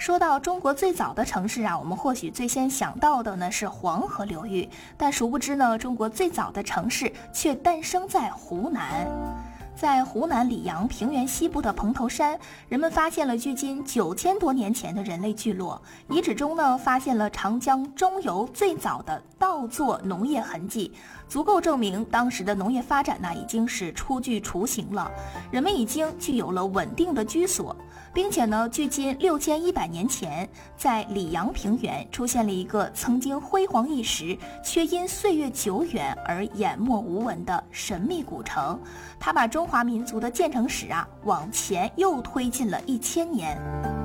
说到中国最早的城市啊，我们或许最先想到的呢是黄河流域，但殊不知呢，中国最早的城市却诞生在湖南。在湖南溧阳平原西部的蓬头山，人们发现了距今9000多年前的人类聚落。遗址中呢，发现了长江中游最早的稻作农业痕迹，足够证明当时的农业发展呢已经是初具雏形了。人们已经具有了稳定的居所，并且呢，距今6100年前，在溧阳平原出现了一个曾经辉煌一时，却因岁月久远而淹没无闻的神秘古城。它把中华民族的建城史啊往前又推进了1000年。